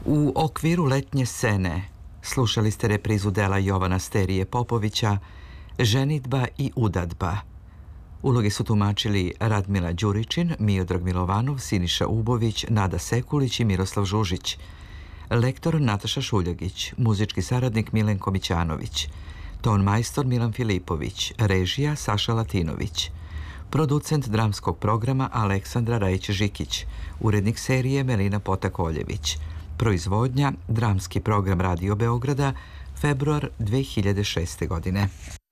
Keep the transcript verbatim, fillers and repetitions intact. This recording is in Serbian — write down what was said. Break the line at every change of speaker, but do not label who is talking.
U okviru letnje scene slušali ste reprizu dela Jovana Sterije Popovića Ženidba i udadba. Uloge su tumačili Radmila Đuričin, Miodrag Milovanov, Siniša Ubović, Nada Sekulić i Miroslav Žužić. Lektor Nataša Šuljagić, muzički saradnik Milenko Mićanović, ton majstor Milan Filipović, režija Saša Latinović, producent dramskog programa Aleksandra Rajić-Žikić, urednik serije Melina Potakoljević, proizvodnja Dramski program Radio Beograda, februar dve hiljade šeste. godine.